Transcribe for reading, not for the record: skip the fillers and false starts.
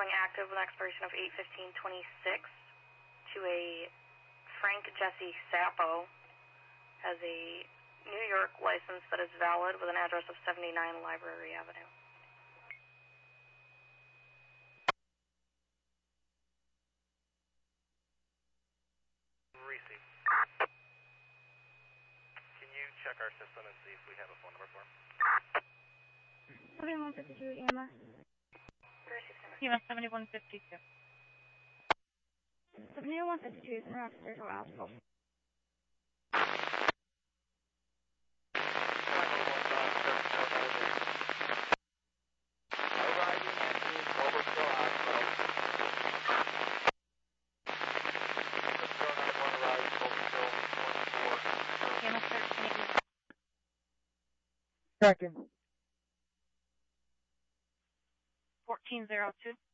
showing active with an expiration of 8/15/26 to a Frank Jesse Sapo, has a New York license that is valid with an address of 79 Library Avenue. Receive. Can you check our system and see if we have a phone number for him? 7152 EMS. EMS 7152. 7152 is in Rochester to Alpha. Second. 1402.